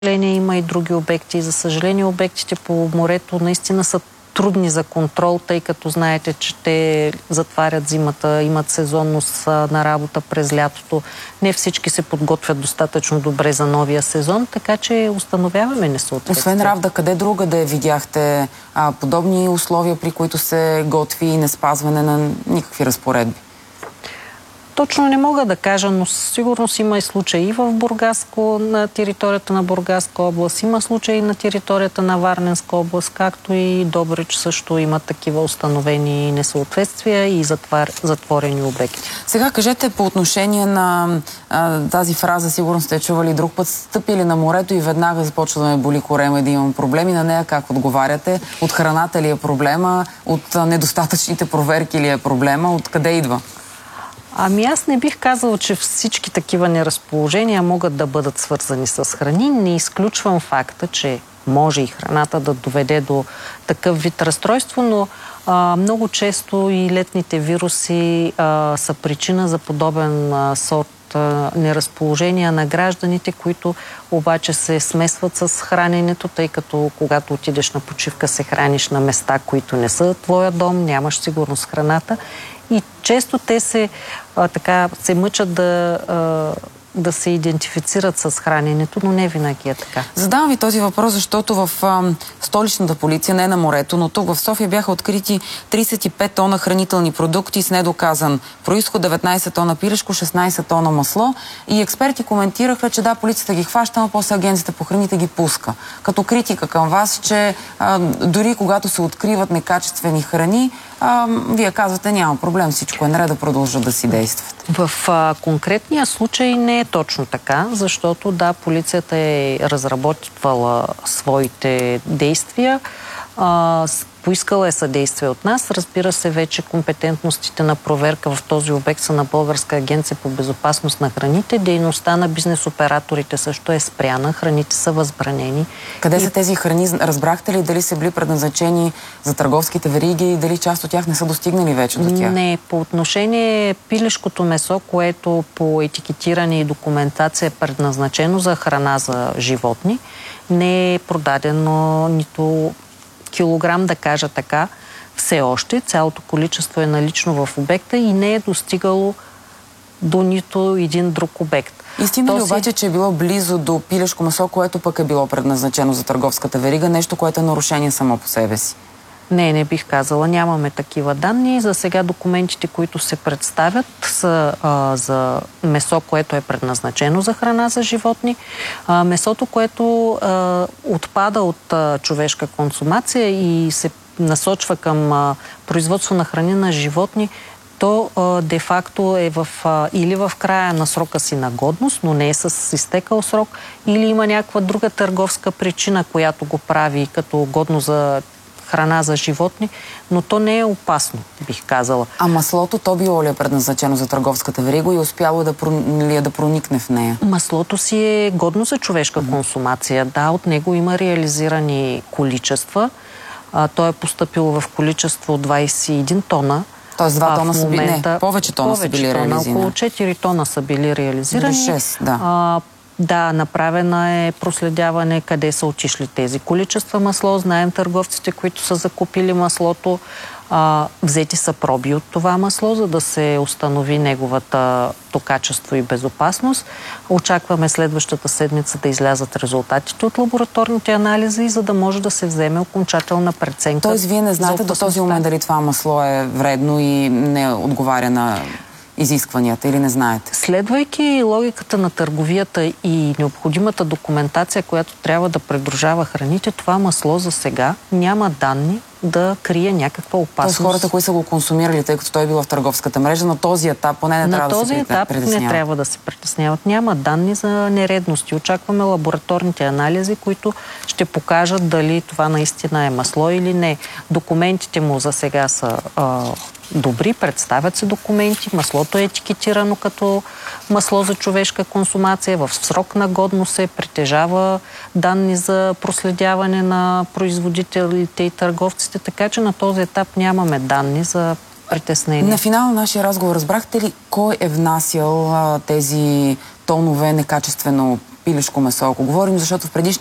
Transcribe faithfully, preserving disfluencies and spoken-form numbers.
съжаление има и други обекти. За съжаление обектите по морето наистина са трудни за контрол, тъй като знаете, че те затварят зимата, имат сезонност на работа през лятото. Не всички се подготвят достатъчно добре за новия сезон, така че установяваме несъответствие. Освен Равда, къде друга да видяхте а, подобни условия, при които се готви и не спазване на никакви разпоредби? Точно не мога да кажа, но със сигурност има и случаи и в Бургаско, на територията на Бургаска област, има случаи на територията на Варненска област, както и Добрич също има такива установени несъответствия и затвар... затворени обекти. Сега кажете по отношение на а, тази фраза, сигурно сте чували друг път, стъпили на морето и веднага започва да ме боли корема и да имам проблеми. На нея как отговаряте? От храната ли е проблема? От а, недостатъчните проверки ли е проблема? От къде идва? Ами аз не бих казала, че всички такива неразположения могат да бъдат свързани с храни. Не изключвам факта, че може и храната да доведе до такъв вид разстройство, но а, много често и летните вируси а, са причина за подобен а, сорт а, неразположения на гражданите, които обаче се смесват с храненето, тъй като когато отидеш на почивка се храниш на места, които не са твоя дом, нямаш сигурност в храната. И често те се, а, така, се мъчат да, а, да се идентифицират с храненето, но не винаги е така. Задавам ви този въпрос, защото в а, столичната полиция, не на морето, но тук в София бяха открити тридесет и пет тона хранителни продукти с недоказан произход, деветнайсет тона пилешко, шестнайсет тона масло. И експерти коментираха, че да, полицията ги хваща, но после агенцията по храните ги пуска. Като критика към вас, че а, дори когато се откриват некачествени храни, а, вие казвате, няма проблем, всичко е наред, да продължат да си действат. В а, конкретния случай не е точно така, защото да, полицията е разработвала своите действия, а, поискала е съдействие от нас. Разбира се, вече компетентностите на проверка в този обект са на Българска агенция по безопасност на храните. Дейността на бизнес операторите също е спряна, храните са възбранени. Къде и... са тези храни? Разбрахте ли дали са били предназначени за търговските вериги и дали част от тях не са достигнали вече до тях? Не, по отношение пилешкото месо, което по етикетиране и документация е предназначено за храна за животни, не е продадено нито килограм, да кажа така, все още. Цялото количество е налично в обекта и не е достигало до нито един друг обект. Истина ли обаче, че е било близо до пилешко месо, което пък е било предназначено за търговската верига, нещо, което е нарушение само по себе си? Не, не бих казала. Нямаме такива данни. За сега документите, които се представят, са а, за месо, което е предназначено за храна за животни. А, месото, което а, отпада от а, човешка консумация и се насочва към а, производство на храни на животни, то а, де-факто е в, а, или в края на срока си на годност, но не е с изтекал срок, или има някаква друга търговска причина, която го прави като годно за храна за животни, но то не е опасно, бих казала. А маслото, то било ли е предназначено за търговската верига и успяло да, ли е да проникне в нея? Маслото си е годно за човешка mm-hmm. консумация. Да, от него има реализирани количества. А, то е постъпило в количество двайсет и един тона. Тоест два тона са били, не, повече тона повече са били тона, реализирани. Около четири тона са били реализирани. Дали шест, да. А, Да, направена е проследяване къде са отишли тези количества масло. Знаем търговците, които са закупили маслото. А, взети са проби от това масло, за да се установи неговата то качество и безопасност. Очакваме следващата седмица да излязат резултатите от лабораторните анализи, за да може да се вземе окончателна преценка. Тоест вие не знаете до този момент дали това масло е вредно и не отговаря на изискванията или не знаете? Следвайки логиката на търговията и необходимата документация, която трябва да придружава храните, това масло за сега няма данни да крие някаква опасност. Тоест хората, които са го консумирали, тъй като той е бил в търговската мрежа, на този етап поне не на трябва да се притесняват. На този етап не трябва да се притесняват. Няма данни за нередности. Очакваме лабораторните анализи, които ще покажат дали това наистина е масло или не. Документите му за сега са а, добри, представят се документи. Маслото е етикетирано като масло за човешка консумация. В срок на годност се притежава данни за проследяване на производителите и търговците, така че на този етап нямаме данни за притеснение. На финал на нашия разговор разбрахте ли кой е внасял а, тези тонове некачествено пилешко месо. Ако говорим, защото в предишни